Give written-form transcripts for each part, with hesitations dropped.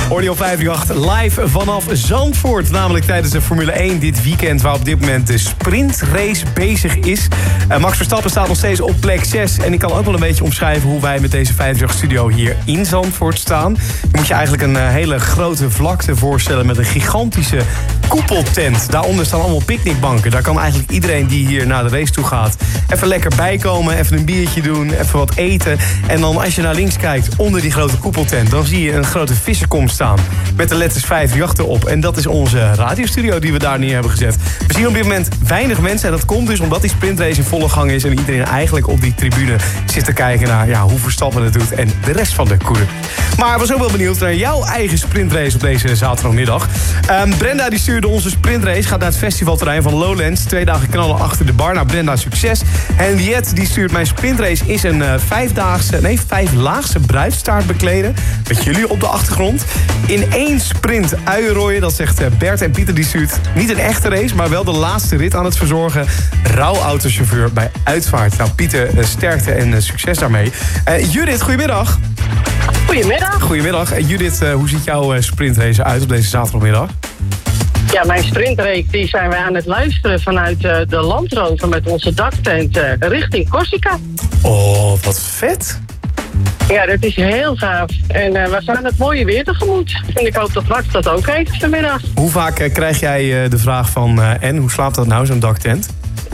Audio 538 live vanaf Zandvoort. Namelijk tijdens de Formule 1 dit weekend, waar op dit moment de sprintrace bezig is. Max Verstappen staat nog steeds op plek 6. En ik kan ook wel een beetje omschrijven hoe wij met deze 538-studio hier in Zandvoort staan. Je moet je eigenlijk een hele grote vlakte voorstellen met een gigantische koepeltent. Daaronder staan allemaal picknickbanken. Daar kan eigenlijk iedereen die hier naar de race toe gaat even lekker bijkomen, even een biertje doen, even wat eten. En dan als je naar links kijkt, onder die grote koepeltent, dan zie je een grote vissenkom staan met de letters 538 erop. En dat is onze radiostudio die we daar neer hebben gezet. We zien op dit moment weinig mensen. En dat komt dus omdat die sprintrace in volle gang is en iedereen eigenlijk op die tribune zit te kijken naar hoe Verstappen het doet en de rest van de koers. Maar we was ook wel benieuwd naar jouw eigen sprintrace op deze zaterdagmiddag. Brenda die stuurde onze sprintrace, gaat naar het festivalterrein van Lowlands. 2 dagen knallen achter de bar. Nou, Brenda, succes. Henriette die stuurt: mijn sprintrace is een 5-laagse bruidstaart bekleden. Met jullie op de achtergrond. In 1 sprint uienrooien, dat zegt Bert. En Pieter die stuurt niet een echte race, maar wel de laatste rit aan het verzorgen. Rouwautochauffeur bij uitvaart. Nou, Pieter, sterkte en succes daarmee. Judith, goedemiddag. Goedemiddag. Goedemiddag. Judith, hoe ziet jouw sprintrace uit op deze zaterdagmiddag? Ja, mijn sprintrace die zijn wij aan het luisteren vanuit de Land Rover met onze daktent richting Corsica. Oh, wat vet. Ja, dat is heel gaaf. En we gaan het mooie weer tegemoet. En ik hoop dat Max dat ook heeft vanmiddag. Hoe vaak krijg jij de vraag van en hoe slaapt dat nou, zo'n daktent?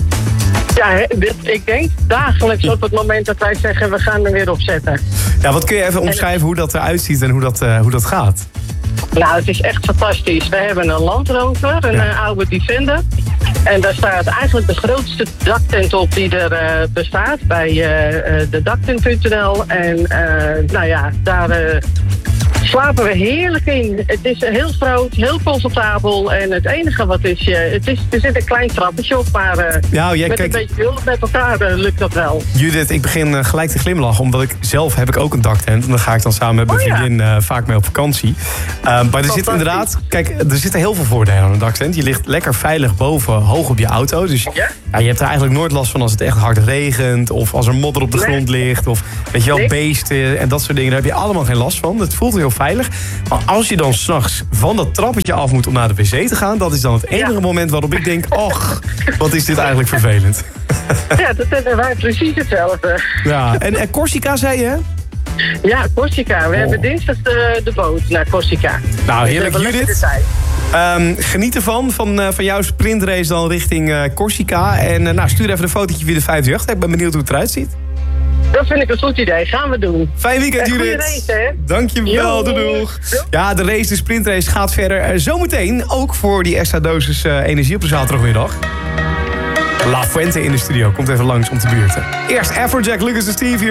Ja, ik denk dagelijks op het moment dat wij zeggen we gaan er weer op zetten. Ja, wat kun je even omschrijven hoe dat eruit ziet en hoe dat gaat? Nou, het is echt fantastisch. We hebben een Land Rover, een oude Defender. En daar staat eigenlijk de grootste daktent op die er bestaat bij de daktent.nl. En nou ja, daar slapen we heerlijk in. Het is heel groot, heel comfortabel. En het enige wat is, er zit een klein trappetje op, maar met een beetje hulp met elkaar lukt dat wel. Judith, ik begin gelijk te glimlachen, omdat heb ik ook een daktent. En daar ga ik dan samen met mijn vriendin vaak mee op vakantie. Maar er zit inderdaad, kijk, er zitten heel veel voordelen aan een daktent. Je ligt lekker veilig boven, hoog op je auto. Dus je hebt er eigenlijk nooit last van als het echt hard regent. Of als er modder op de grond ligt. Of weet je wel, beesten en dat soort dingen. Daar heb je allemaal geen last van. Het voelt heel veilig. Maar als je dan 's nachts van dat trappetje af moet om naar de wc te gaan, dat is dan het enige moment waarop ik denk, och, wat is dit eigenlijk vervelend. Ja, dat hebben wij precies hetzelfde. Ja, en Corsica zei je, hè? Ja, Corsica. We hebben dinsdag de boot naar Corsica. Nou, heerlijk, Judith. Geniet ervan, van jouw sprintrace dan richting Corsica. En stuur even een fotootje via de 538. Ik ben benieuwd hoe het eruit ziet. Dat vind ik een goed idee. Gaan we doen. Fijn weekend, Judith. Goeie race, hè? Dankjewel, doeg. Ja, de sprintrace gaat verder. Zometeen ook voor die extra dosis energie op de zaterdagmiddag. La Fuente in de studio. Komt even langs om te buurten. Eerst Afrojack, Lucas en Steve hier.